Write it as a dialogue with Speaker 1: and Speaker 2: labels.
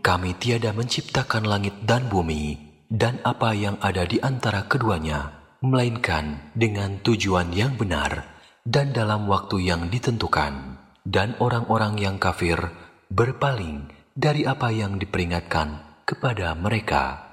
Speaker 1: Kami tiada menciptakan langit dan bumi dan apa yang ada di antara keduanya, melainkan dengan tujuan yang benar dan dalam waktu yang ditentukan. Dan orang-orang yang kafir berpaling dari apa yang diperingatkan kepada mereka.